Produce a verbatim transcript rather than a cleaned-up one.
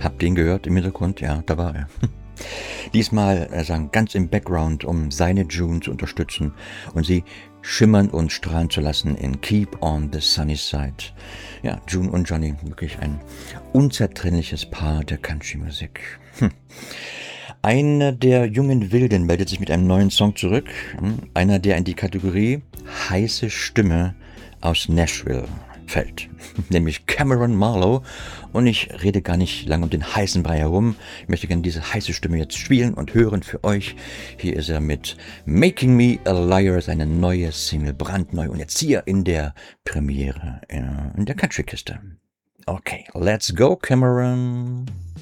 Habt ihr ihn gehört im Hintergrund? Ja, da war er. Diesmal er sang ganz im Background, um seine June zu unterstützen und sie schimmern und strahlen zu lassen in Keep on the Sunny Side. Ja, June und Johnny, wirklich ein unzertrennliches Paar der Country-Musik. Hm. Einer der jungen Wilden meldet sich mit einem neuen Song zurück. Hm. Einer, der in die Kategorie heiße Stimme aus Nashville fällt, nämlich Cameron Marlowe. Und ich rede gar nicht lange um den heißen Brei herum. Ich möchte gerne diese heiße Stimme jetzt spielen und hören für euch. Hier ist er mit Making Me a Liar, seine neue Single, brandneu. Und jetzt hier in der Premiere, in der Country-Kiste. Okay, let's go, Cameron.